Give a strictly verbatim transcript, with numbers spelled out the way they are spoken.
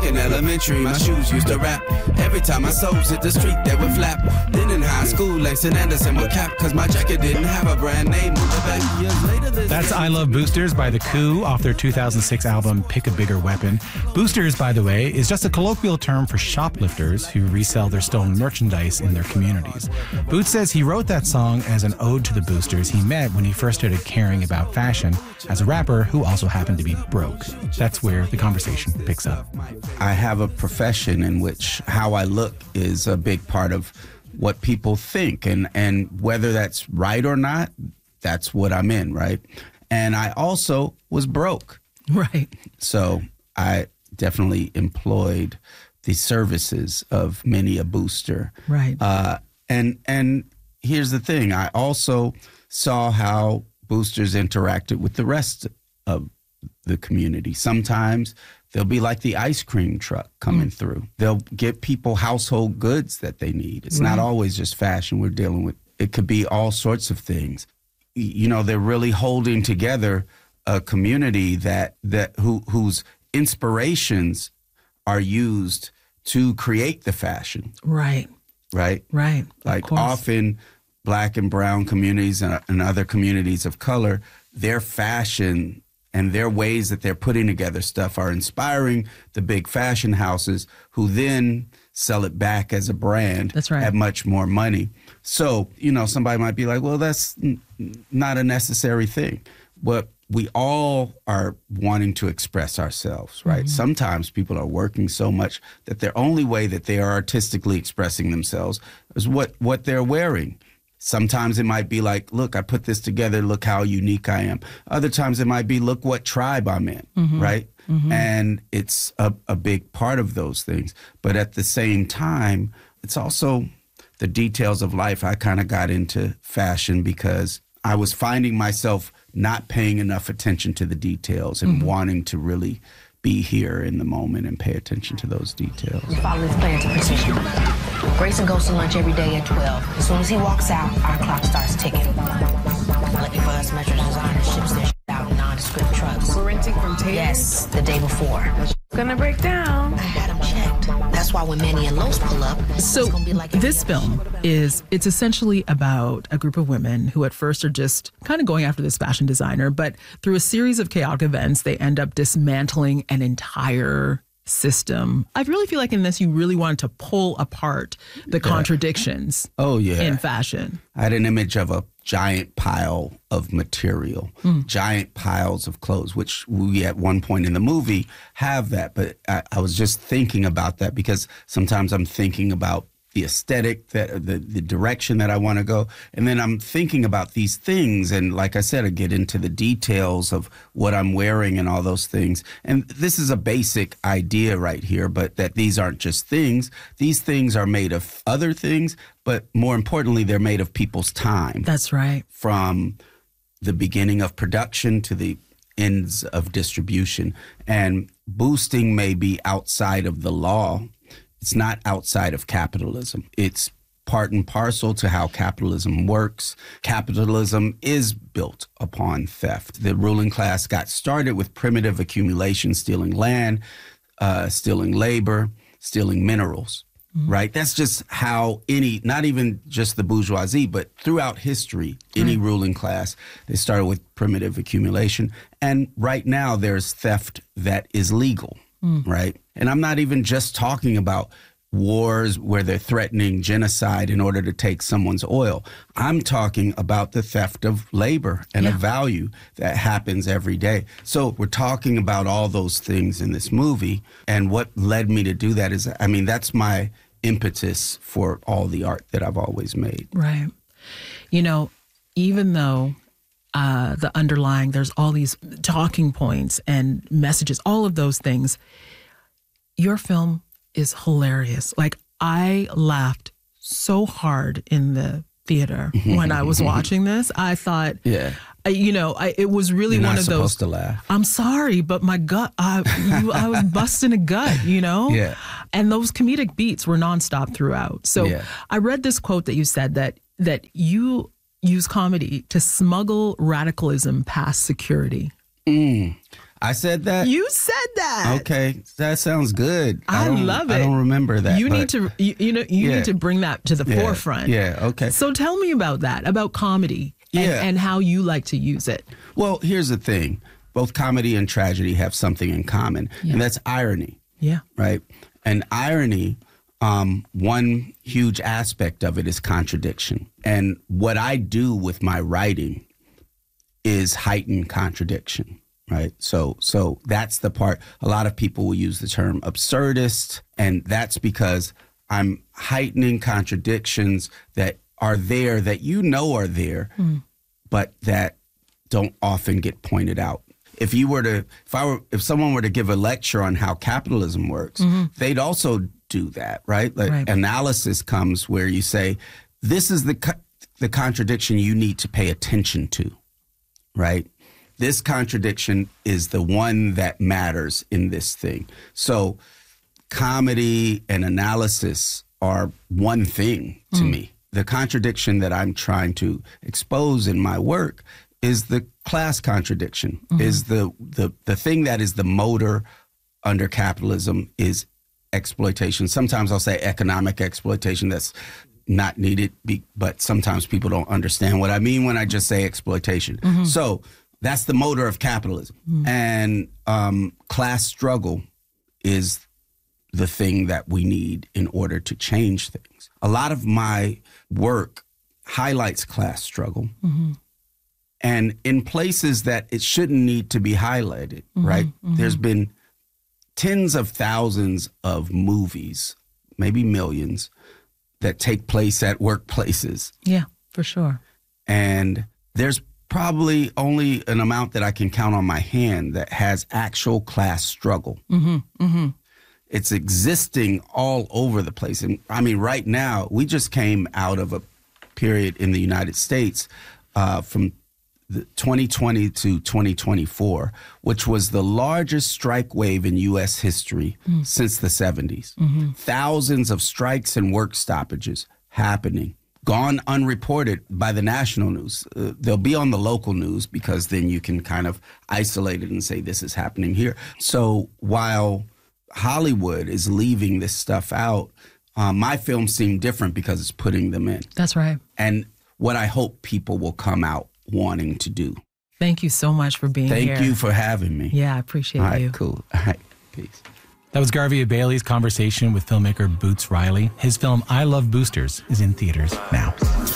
Back in elementary, my shoes used to rap. Every time my soles hit the street, they would flap. Then in high school, Langston Anderson would cap, cause my jacket didn't have a brand name on the back. Years later, this That's I Love Boosters by The Coup off their two thousand six album Pick a Bigger Weapon. Boosters, by the way, is just a colloquial term for shoplifters who resell their stolen merchandise in their communities. Boots says he wrote that song as an ode to the boosters he met when he first started caring about fashion as a rapper who also happened to be broke. That's where the conversation picks up. I have a profession in which how I look is a big part of what people think, and, and whether that's right or not, that's what I'm in, right? And I also was broke. Right. So I definitely employed the services of many a booster. Right. Uh, and and here's the thing. I also saw how boosters interacted with the rest of the community. Sometimes they'll be like the ice cream truck coming mm. through. They'll get people household goods that they need. It's right. not always just fashion we're dealing with. It could be all sorts of things. You know, they're really holding together a community that that who whose inspirations are used to create the fashion. Right. Right? Right. Like often Black and brown communities and, and other communities of color, their fashion and their ways that they're putting together stuff are inspiring the big fashion houses who then sell it back as a brand. That's right. At much more money. So, you know, somebody might be like, well, that's n- not a necessary thing. But we all are wanting to express ourselves, right? Mm-hmm. Sometimes people are working so much that their only way that they are artistically expressing themselves is what, what they're wearing. Sometimes it might be like, look, I put this together, look how unique I am. Other times it might be, look what tribe I'm in, mm-hmm. right? Mm-hmm. And it's a, a big part of those things. But at the same time, it's also the details of life. I kind of got into fashion because I was finding myself not paying enough attention to the details and mm-hmm. wanting to really be here in the moment and pay attention to those details. We follow this plan to precision. Grayson goes to lunch every day at twelve. As soon as he walks out, our clock starts ticking. Lucky for us, Metro Designer ships their shit out in nondescript trucks. We're renting from Taylor? Yes, the day before. Gonna break down. I had them checked. That's why when Manny and Los pull up, so it's gonna be like this film is, it's essentially about a group of women who at first are just kind of going after this fashion designer, but through a series of chaotic events, they end up dismantling an entire system. I really feel like in this, you really wanted to pull apart the yeah. contradictions oh, yeah. in fashion. I had an image of a giant pile of material, mm. giant piles of clothes, which we at one point in the movie have that. But I, I was just thinking about that because sometimes I'm thinking about the aesthetic, that the, the direction that I want to go. And then I'm thinking about these things. And like I said, I get into the details of what I'm wearing and all those things. And this is a basic idea right here, but that these aren't just things. These things are made of other things, but more importantly, they're made of people's time. That's right. From the beginning of production to the ends of distribution. And boosting may be outside of the law. It's not outside of capitalism. It's part and parcel to how capitalism works. Capitalism is built upon theft. The ruling class got started with primitive accumulation, stealing land, uh, stealing labor, stealing minerals, mm-hmm. right? That's just how any, not even just the bourgeoisie, but throughout history, any mm-hmm. ruling class, they started with primitive accumulation. And right now there's theft that is legal. Mm. Right. And I'm not even just talking about wars where they're threatening genocide in order to take someone's oil. I'm talking about the theft of labor and yeah. of value that happens every day. So we're talking about all those things in this movie. And what led me to do that is, I mean, that's my impetus for all the art that I've always made. Right. You know, even though Uh, the underlying, there's all these talking points and messages, all of those things. Your film is hilarious. Like, I laughed so hard in the theater when I was watching this. I thought, yeah, I, you know, I, it was really You're one not of those. Supposed to laugh. I'm sorry, but my gut, I, you, I was busting a gut, you know? Yeah. And those comedic beats were nonstop throughout. So yeah. I read this quote that you said that that you use comedy to smuggle radicalism past security. Mm. I said that? You said that. Okay, that sounds good. I, don't, love it. I don't remember that. You but- need to, you, you know, you Yeah. need to bring that to the Yeah, forefront. yeah, okay. So tell me about that, about comedy, and, Yeah. and how you like to use it. Well, here's the thing. Both comedy and tragedy have something in common, Yeah. and that's irony, Yeah. right? And irony, um, one huge aspect of it is contradiction. And what I do with my writing is heighten contradiction, right? So, so that's the part. A lot of people will use the term absurdist, and that's because I'm heightening contradictions that are there, that you know are there, but that don't often get pointed out. If you were to, if I were, if someone were to give a lecture on how capitalism works, they'd also do that, right? Like Right. analysis comes where you say, this is the co- the contradiction you need to pay attention to, right? This contradiction is the one that matters in this thing. So comedy and analysis are one thing to me. The contradiction that I'm trying to expose in my work is the class contradiction, is the, the the thing that is the motor under capitalism is exploitation. Sometimes I'll say economic exploitation. That's not needed, be, but sometimes people don't understand what I mean when I just say exploitation. So that's the motor of capitalism. And um, class struggle is the thing that we need in order to change things. A lot of my work highlights class struggle. And in places that it shouldn't need to be highlighted, right? There's been tens of thousands of movies, maybe millions, that take place at workplaces. Yeah, for sure. And there's probably only an amount that I can count on my hand that has actual class struggle. It's existing all over the place. And I mean, right now, we just came out of a period in the United States uh, from the twenty twenty to twenty twenty-four, which was the largest strike wave in U S history since the seventies. Thousands of strikes and work stoppages happening, gone unreported by the national news. Uh, they'll be on the local news because then you can kind of isolate it and say this is happening here. So while Hollywood is leaving this stuff out, uh, my films seem different because it's putting them in. That's right. And what I hope people will come out wanting to do. Thank you so much for being Thank here. you for having me. Yeah, I appreciate All right, you. cool. All right, peace. That was Garvia Bailey's conversation with filmmaker Boots Riley. His film I Love Boosters is in theaters now.